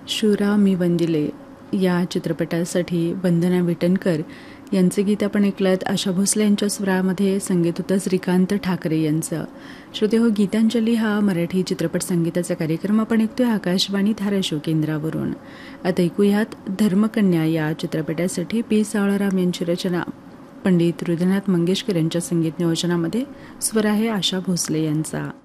शूरा मी वंदिले या चित्रपटासाठी वंदना विटणकर यांचे गीत आपण ऐकलत. आशा भोसले यांच्या स्वरामध्ये संगीत होतं श्रीकांत ठाकरे यांचं. श्रोते हो, गीतांजली हा मराठी चित्रपट संगीताचा कार्यक्रम आपण ऐकतोय आकाशवाणी धाराशिव केंद्रावरून. आता ऐकूयात धर्मकन्या या चित्रपटासाठी पी सावळाराम यांची रचना, पंडित हृदयनाथ मंगेशकर यांच्या संगीत नियोजनामध्ये स्वर आहे आशा भोसले यांचा.